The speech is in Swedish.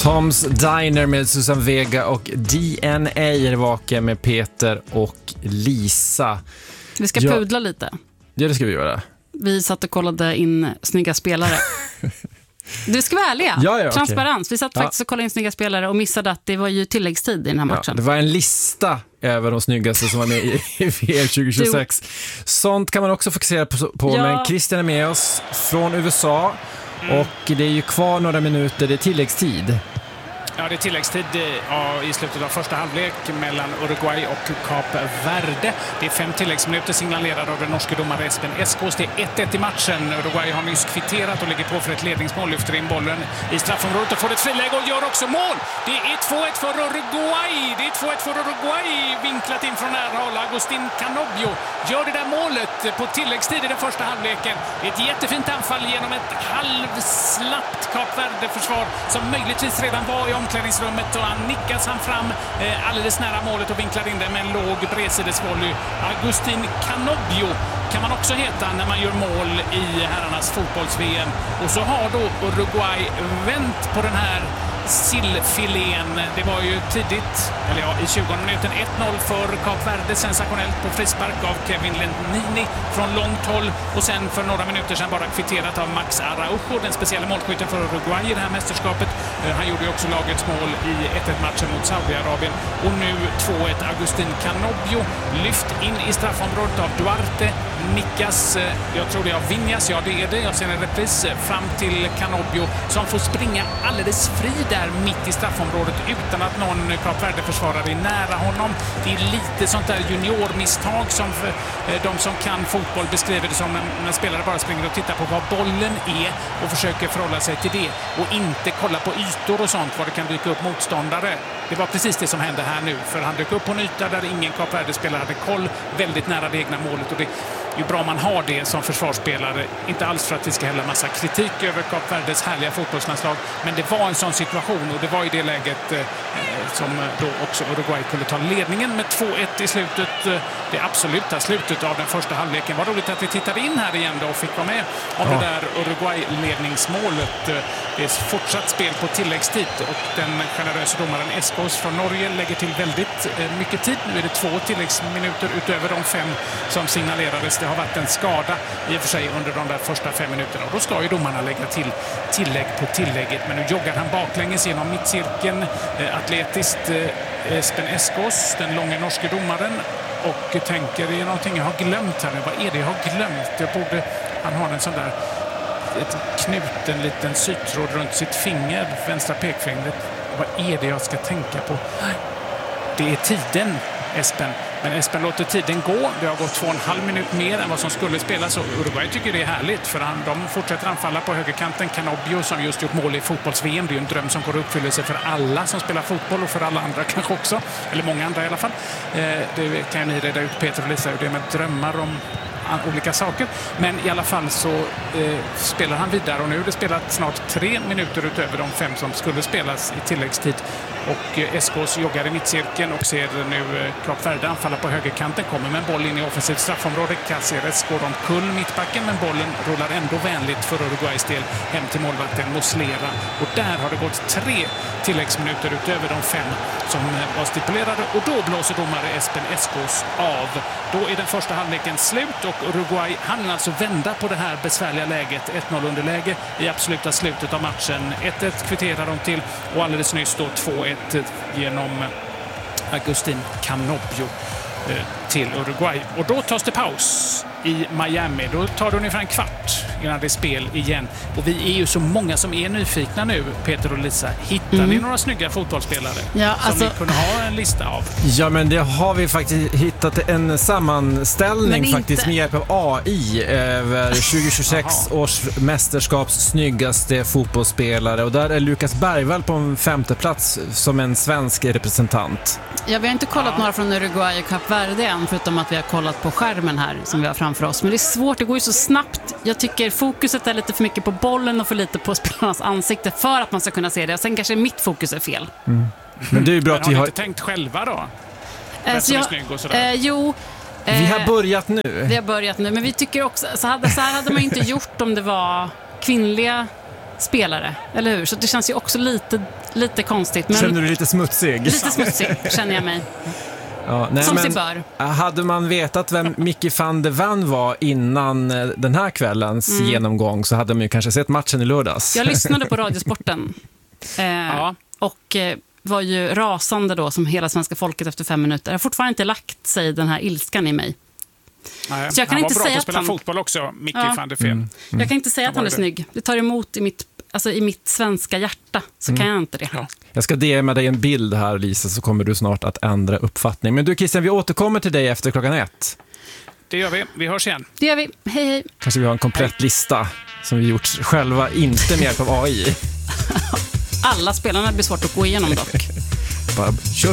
Toms Diner med Susan Vega och DNA är vaken med Peter och Lisa. Vi ska pudla lite. Ja, det ska vi göra. Vi satt och kollade in snygga spelare. Du ska vara ärliga. Ja, transparens. Vi satt faktiskt och kollade in snygga spelare och missade att det var ju tilläggstid i den här matchen. Det var en lista över de snyggaste som var med i VM 2026. Sånt kan man också fokusera på men Christian är med oss från USA och det är ju kvar några minuter, det är tilläggstid. Ja, det är tilläggstid i slutet av första halvlek mellan Uruguay och Kap Verde. Det är 5 tilläggsminuter signalerade av den norske domaren Espen Eskås. Det är 1-1 i matchen. Uruguay har nyss kvitterat och ligger på för ett ledningsmål. Lyfter in bollen i straffområdet och får ett friläge och gör också mål. Det är 2-1 för Uruguay. Det är 2-1 för Uruguay. Vinklat in från nära håll. Agustin Canobbio gör det där målet på tilläggstid i den första halvleken. Det är ett jättefint anfall genom ett halvslappt Kap Verde-försvar som möjligtvis redan var i omklädningsrummet och han nickas fram alldeles nära målet och vinklar in det med en låg bredsidesvolley. Agustin Canobbio kan man också heta när man gör mål i herrarnas fotbolls-VM. Och så har då Uruguay vänt på den här sillfilén. Det var ju tidigt, i 20 minuten 1-0 för Kap Verde, sensationellt på frispark av Kevin Lennini från långt håll och sen för några minuter sedan bara kvitterat av Max Araujo, den speciella målskytten för Uruguay i det här mästerskapet. Han gjorde ju också lagets mål i 1-1-matchen mot Saudiarabien och nu 2-1 Agustin Canobbio lyft in i straffområdet av Duarte, nickas, jag tror det är av Vinhas, ja det är det, jag ser en repris fram till Canobbio som får springa alldeles fri där mitt i straffområdet utan att någon Kap Verde-försvarare är nära honom. Det är lite sånt där juniormisstag som de som kan fotboll beskriver det som när spelare bara springer och tittar på vad bollen är och försöker förhålla sig till det och inte kolla på ytor och sånt, var det kan dyka upp motståndare. Det var precis det som hände här nu, för han dök upp på en yta där ingen Kap Verde-spelare hade koll, väldigt nära det egna målet och det är ju bra man har det som försvarsspelare. Inte alls för att vi ska hälla massa kritik över Kap Verdes härliga fotbollslandslag, men det var en sån situation och det var i det läget som då också Uruguay kunde ta ledningen med 2-1 i slutet, det absoluta slutet av den första halvleken. Vad roligt att vi tittade in här igen då och fick vara med om det där Uruguay-ledningsmålet. Det är fortsatt spel på tilläggstid och den generösa domaren Eskås från Norge lägger till väldigt mycket tid. Nu är det 2 tilläggsminuter utöver de 5 som signalerades. Det har varit en skada i och för sig under de där första 5 minuterna och då ska ju domarna lägga till tillägg på tillägget, men nu joggar han baklänges genom mittcirkeln, atletiskt Espen Eskås, den långa norske domaren, och tänker, det är någonting jag har glömt här nu, vad är det jag har glömt? Han har en sån där knuten liten sytråd runt sitt finger, vänstra pekfingret. Vad är det jag ska tänka på? Det är tiden, Espen. Men Espen låter tiden gå. Det har gått 2,5 minut mer än vad som skulle spelas. Och Uruguay tycker det är härligt för de fortsätter anfalla på högerkanten. Canobbio som just gjort mål i fotbolls-VM. Det är ju en dröm som går uppfyllelse för alla som spelar fotboll och för alla andra kanske också. Eller många andra i alla fall. Det kan ni reda ut, Peter och Lisa, hur det är med drömmar om olika saker. Men i alla fall så spelar han vidare och nu är det spelat snart 3 minuter utöver de 5 som skulle spelas i tilläggstid. Och Eskås joggar i mittcirkeln och ser nu Kap Verde anfalla på högerkanten, kommer med en boll in i offensivt straffområde. Caceres går omkull mittbacken, men bollen rullar ändå vänligt för Uruguays del hem till målvakten Muslera. Och där har det gått 3 tilläggsminuter utöver de 5 som var stipulerade och då blåser domare Espen Eskås av. Då är den första halvleken slut och Uruguay hann alltså vända på det här besvärliga läget. 1-0 underläge i absoluta slutet av matchen. 1-1 kvitterar de till och alldeles nyss då 2-1 genom Agustin Canobbio till Uruguay. Och då tas det paus i Miami. Då tar det ungefär en kvart innan det är spel igen. Och vi är ju så många som är nyfikna nu, Peter och Lisa. Hittar ni några snygga fotbollsspelare som ni kunde ha en lista av? Ja, men det har vi faktiskt hittat en sammanställning faktiskt med hjälp av AI över 2026 års mästerskaps snyggaste fotbollsspelare. Och där är Lukas Bergvall på en 5:e plats som en svensk representant. Ja, vi har inte kollat några från Uruguay och Kap Verde än, förutom att vi har kollat på skärmen här som vi har framför oss. Men det är svårt, det går ju så snabbt. Jag tycker fokuset är lite för mycket på bollen och för lite på spelarnas ansikte för att man ska kunna se det. Och sen kanske mitt fokus är fel. Men det är ju bra att vi har inte tänkt själva då? Jo. Vi har börjat nu. Vi har börjat nu, men vi tycker också så här hade man inte gjort om det var kvinnliga spelare, eller hur? Så det känns ju också lite konstigt. Men känner du dig lite smutsig? Lite smutsig känner jag mig. Ja, nej, som men, sig bör. Hade man vetat vem Mickey van de Ven var innan den här kvällens genomgång så hade man ju kanske sett matchen i lördags. Jag lyssnade på Radiosporten och var ju rasande då som hela svenska folket efter 5 minuter. Jag har fortfarande inte lagt sig den här ilskan i mig. Nej, så jag kan han inte var bra säga på att spela fotboll också, Mickey van de Ven. Jag kan inte säga att han är snygg. Det tar emot i mitt svenska hjärta, så kan jag inte det. Ja. Jag ska DMa dig en bild här, Lisa, så kommer du snart att ändra uppfattning. Men du, Christian, vi återkommer till dig efter 1:00. Det gör vi. Vi hörs igen. Det gör vi. Hej, hej. Kanske vi har en komplett lista som vi gjort själva, inte med hjälp av AI. Alla spelarna blir svårt att gå igenom dock. Bara kör